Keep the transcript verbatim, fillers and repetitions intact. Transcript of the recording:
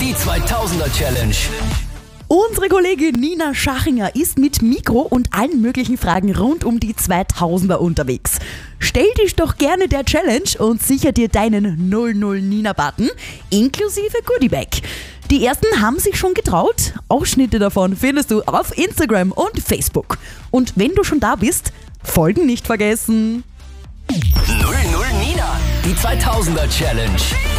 Die zweitausender Challenge. Unsere Kollegin Nina Schachinger ist mit Mikro und allen möglichen Fragen rund um die zweitausender unterwegs. Stell dich doch gerne der Challenge und sicher dir deinen null null Nina-Button inklusive Goodiebag. Die ersten haben sich schon getraut. Ausschnitte davon findest du auf Instagram und Facebook. Und wenn du schon da bist, Folgen nicht vergessen. null null Nina. Die zweitausender Challenge.